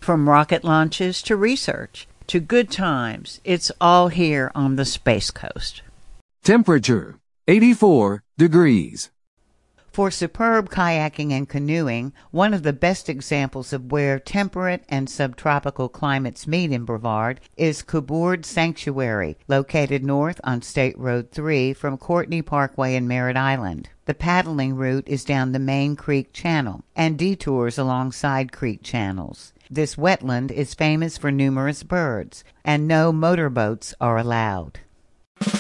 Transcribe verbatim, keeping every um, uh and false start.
From rocket launches to research to good times, it's all here on the Space Coast. Temperature, eighty-four degrees. For superb kayaking and canoeing, one of the best examples of where temperate and subtropical climates meet in Brevard is Cobourg Sanctuary, located north on State Road three from Courtney Parkway in Merritt Island. The paddling route is down the main creek channel and detours along side creek channels. This wetland is famous for numerous birds, and no motorboats are allowed.